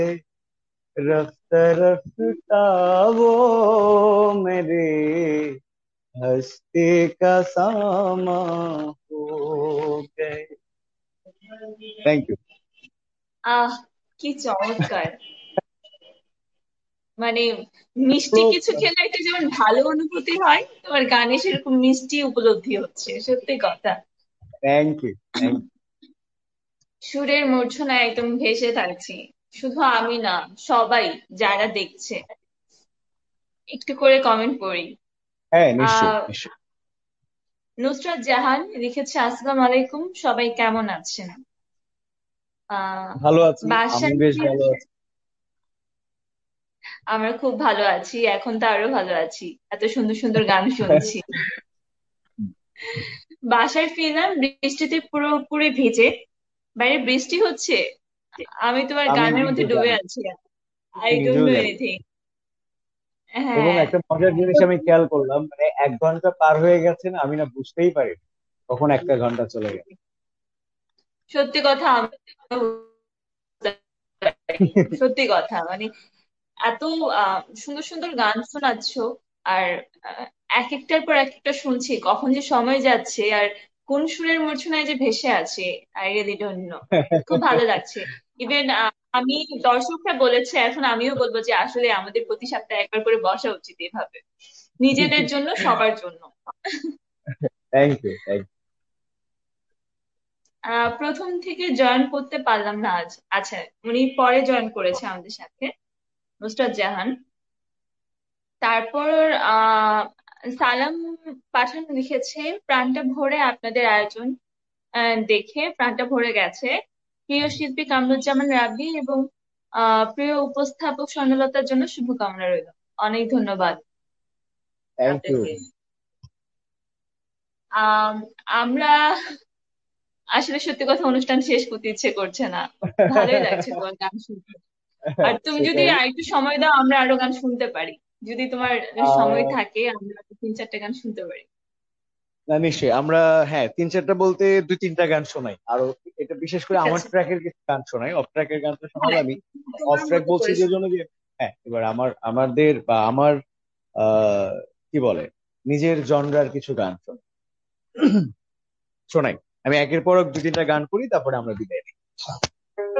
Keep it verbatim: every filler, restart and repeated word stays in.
रफ्ता रफ्ता वो मेरे हस्ती का सामा हो गए। Thank you. আহ, কি চমৎকার! মানে মিষ্টি কিছু খেলে একটা যেমন ভালো অনুভূতি হয়, তোমার গানে সেরকম মিষ্টি উপলব্ধি হচ্ছে, সত্যি কথা। থ্যাংক ইউ, থ্যাংক সুরের মূর্ছনায় একদম ভেসে থাকছি। শুধু আমি না, সবাই যারা দেখছে, একটু করে কমেন্ট পড়ি। হ্যাঁ, নিশ্চয়ই আহ নিশ্চয়ই। নুসরাত জাহান লিখেছে, আসসালামু আলাইকুম, সবাই কেমন আছেন? আহ ভালো আছি, আমি বাসায় বেশ ফি- ভালো আছি। আমরা খুব ভালো আছি, এখন তো আরো ভালো আছি, এত সুন্দর সুন্দর গান শুনছি। বাসায় ফিরলাম বৃষ্টিতে পুরোপুরি ভিজে। বাইরে বৃষ্টি হচ্ছে, আমি তোমার আমি গানের মধ্যে কিন্তু ডুবে জানি, আছি। আমি আই ডোন্ট নিজেও নো জানি। এনিথিং। এবং হ্যাঁ, একটা মজার জিনিস আমি খেয়াল করলাম, মানে এক ঘন্টা পার হয়ে গেছে না, আমি না বুঝতেই পারি কখন একটা ঘন্টা চলে গেল। সত্যি কথা, আমি সত্যি কথা মানে এত আহ, সুন্দর সুন্দর গান শোনাচ্ছ, আর আহ, এক একটার পর এক একটা শুনছি, কখন যে সময় যাচ্ছে আর কোন সুরের মূর্ছনায় যে ভেসে আছে, আই রিয়েলি ডোন্ট নো। খুব ভালো লাগছে। ইভেন আমি, দর্শকরা বলেছে, এখন আমিও বলবো যে আসলে আমাদের প্রতি সপ্তাহে একবার করে বসা উচিত এভাবে, নিজেদের জন্য, সবার জন্য। থ্যাংক ইউ, থ্যাংক আহ প্রথম থেকে জয়েন করতে পারলাম না আজ। আচ্ছা, উনি পরে জয়েন করেছে আমাদের সাথে, নুসরাত জাহান। তারপর আহ সালাম পাঠান লিখেছে, প্রাণটা ভরে আপনাদের আয়োজন আহ, দেখে প্রাণটা ভরে গেছে। প্রিয় শিল্পী কামরুজ্জামান রাব্বি এবং আহ প্রিয় উপস্থাপক স্বর্ণলতার জন্য শুভকামনা রইল। অনেক ধন্যবাদ থ্যাংক ইউ। আপনাকে। আম, আমরা আসলে সত্যি কথা, অনুষ্ঠান শেষ করতে ইচ্ছে করছে না। ভালোই লাগছে তোমার গান শুনতে। আর তুমি যদি সেটাই। আরেকটু সময় দাও, আমরা আরো গান শুনতে পারি। যদি তোমার সময় আহ থাকে, আমরা আরো তিন চারটে গান শুনতে পারি। না, নিশ্চয়ই আমরা, হ্যাঁ, তিন চারটা বলতে দুই তিনটা গান শোনাই আরো। এটা বিশেষ করে ঠিক আমার আছে। ট্র্যাকের কিছু গান শোনাই, অফ ট্র্যাকের গান তো হ্যাঁ, শোনালামই। অফ তোমার ট্র্যাক মতো বলছি করে যে শোনো। জন্য যে, হ্যাঁ, এবার আমার আমাদের বা আমার আহ কি বলে, নিজের জনরার কিছু গান শোনাই। শোনাই আমি একের পর এক দুই তিনটা গান করি, তারপরে আমরা বিদায় নিই।